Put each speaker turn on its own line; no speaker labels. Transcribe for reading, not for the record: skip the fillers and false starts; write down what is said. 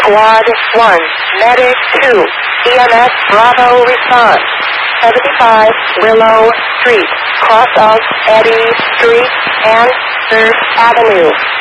Squad 1, Medic 2, EMS Bravo response. 75 Willow Street, cross of Eddy Street and 3rd Avenue.